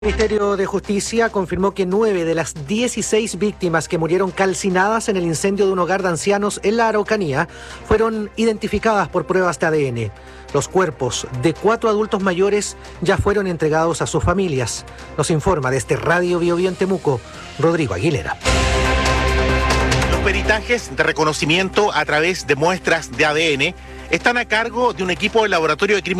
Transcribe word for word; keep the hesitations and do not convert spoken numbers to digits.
El Ministerio de Justicia confirmó que nueve de las dieciséis víctimas que murieron calcinadas en el incendio de un hogar de ancianos en la Araucanía fueron identificadas por pruebas de A D N. Los cuerpos de cuatro adultos mayores ya fueron entregados a sus familias. Nos informa desde Radio Bio Bio en Temuco, Rodrigo Aguilera. Los peritajes de reconocimiento a través de muestras de A D N están a cargo de un equipo del Laboratorio de Criminalística